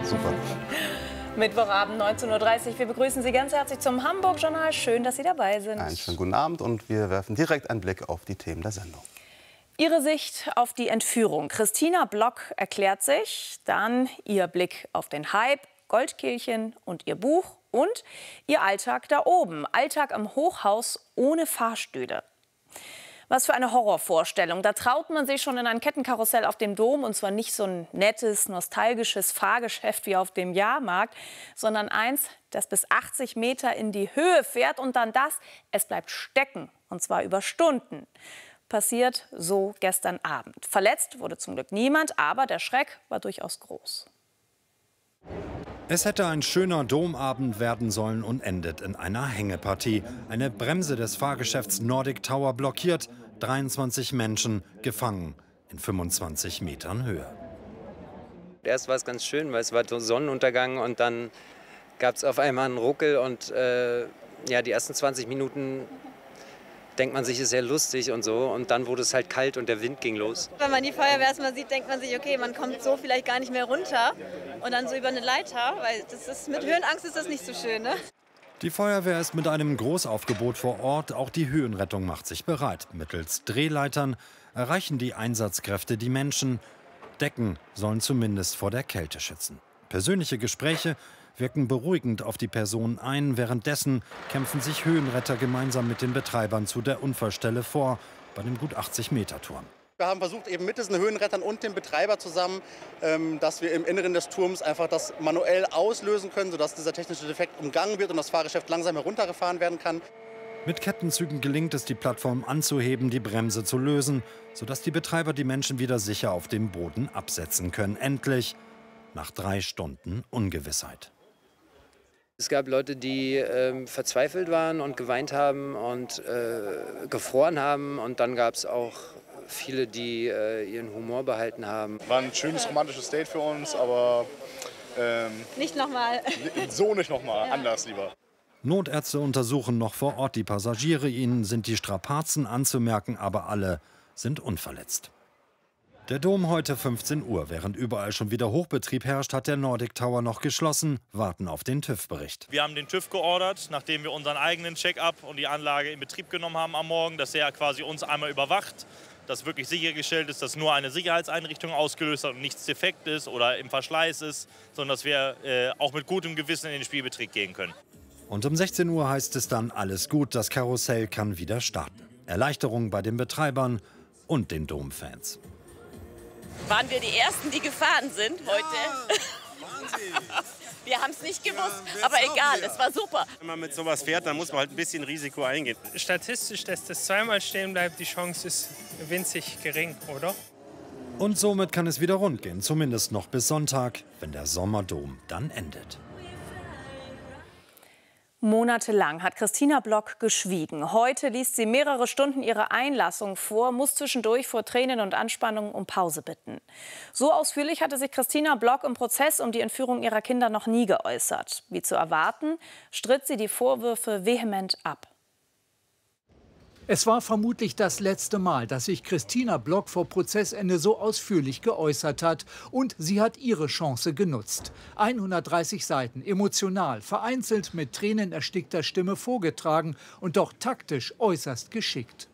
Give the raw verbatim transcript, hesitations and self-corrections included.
Super. Mittwochabend neunzehn Uhr dreißig. Wir begrüßen Sie ganz herzlich zum Hamburg-Journal. Schön, dass Sie dabei sind. Einen schönen guten Abend und wir werfen direkt einen Blick auf die Themen der Sendung. Ihre Sicht auf die Entführung. Christina Block erklärt sich. Dann Ihr Blick auf den Hype, Goldkehlchen und Ihr Buch. Und Ihr Alltag da oben. Alltag am Hochhaus ohne Fahrstühle. Was für eine Horrorvorstellung. Da traut man sich schon in ein Kettenkarussell auf dem Dom. Und zwar nicht so ein nettes, nostalgisches Fahrgeschäft wie auf dem Jahrmarkt, sondern eins, das bis achtzig Meter in die Höhe fährt. Und dann das, es bleibt stecken. Und zwar über Stunden. Passiert so gestern Abend. Verletzt wurde zum Glück niemand, aber der Schreck war durchaus groß. Es hätte ein schöner Domabend werden sollen und endet in einer Hängepartie. Eine Bremse des Fahrgeschäfts Nordic Tower blockiert, dreiundzwanzig Menschen gefangen in fünfundzwanzig Metern Höhe. Erst war es ganz schön, weil es war so Sonnenuntergang und dann gab es auf einmal einen Ruckel und äh, ja, die ersten zwanzig Minuten denkt man sich, ist sehr lustig und so. Und dann wurde es halt kalt und der Wind ging los. Wenn man die Feuerwehr erstmal sieht, denkt man sich, okay, man kommt so vielleicht gar nicht mehr runter. Und dann so über eine Leiter, weil das ist, mit Höhenangst ist das nicht so schön, ne? Die Feuerwehr ist mit einem Großaufgebot vor Ort. Auch die Höhenrettung macht sich bereit. Mittels Drehleitern erreichen die Einsatzkräfte die Menschen. Decken sollen zumindest vor der Kälte schützen. Persönliche Gespräche wirken beruhigend auf die Person ein. Währenddessen kämpfen sich Höhenretter gemeinsam mit den Betreibern zu der Unfallstelle vor, bei dem gut achtzig Meter Turm. Wir haben versucht, eben mit diesen Höhenrettern und dem Betreiber zusammen, ähm, dass wir im Inneren des Turms einfach das manuell auslösen können, sodass dieser technische Defekt umgangen wird und das Fahrgeschäft langsam heruntergefahren werden kann. Mit Kettenzügen gelingt es, die Plattform anzuheben, die Bremse zu lösen, sodass die Betreiber die Menschen wieder sicher auf dem Boden absetzen können. Endlich, nach drei Stunden Ungewissheit. Es gab Leute, die äh, verzweifelt waren und geweint haben und äh, gefroren haben. Und dann gab es auch viele, die äh, ihren Humor behalten haben. War ein schönes romantisches Date für uns, aber ähm, nicht nochmal. So nicht nochmal, ja. Anders lieber. Notärzte untersuchen noch vor Ort die Passagiere. Ihnen sind die Strapazen anzumerken, aber alle sind unverletzt. Der Dom heute fünfzehn Uhr. Während überall schon wieder Hochbetrieb herrscht, hat der Nordic Tower noch geschlossen, warten auf den TÜV-Bericht. Wir haben den TÜV geordert, nachdem wir unseren eigenen Check-up und die Anlage in Betrieb genommen haben am Morgen, dass er quasi uns einmal überwacht, dass wirklich sichergestellt ist, dass nur eine Sicherheitseinrichtung ausgelöst hat und nichts defekt ist oder im Verschleiß ist, sondern dass wir äh, auch mit gutem Gewissen in den Spielbetrieb gehen können. Und um sechzehn Uhr heißt es dann, alles gut, das Karussell kann wieder starten. Erleichterung bei den Betreibern und den Domfans. Waren wir die Ersten, die gefahren sind heute? Ja, Wahnsinn. Wir haben es nicht gewusst, ja, aber egal, es war super. Wenn man mit sowas fährt, dann muss man halt ein bisschen Risiko eingehen. Statistisch, dass das zweimal stehen bleibt, die Chance ist winzig gering, oder? Und somit kann es wieder rund gehen, zumindest noch bis Sonntag, wenn der Sommerdom dann endet. Monatelang hat Christina Block geschwiegen. Heute liest sie mehrere Stunden ihre Einlassung vor, muss zwischendurch vor Tränen und Anspannung um Pause bitten. So ausführlich hatte sich Christina Block im Prozess um die Entführung ihrer Kinder noch nie geäußert. Wie zu erwarten, stritt sie die Vorwürfe vehement ab. Es war vermutlich das letzte Mal, dass sich Christina Block vor Prozessende so ausführlich geäußert hat. Und sie hat ihre Chance genutzt. hundertdreißig Seiten, emotional, vereinzelt mit tränenerstickter Stimme vorgetragen und doch taktisch äußerst geschickt.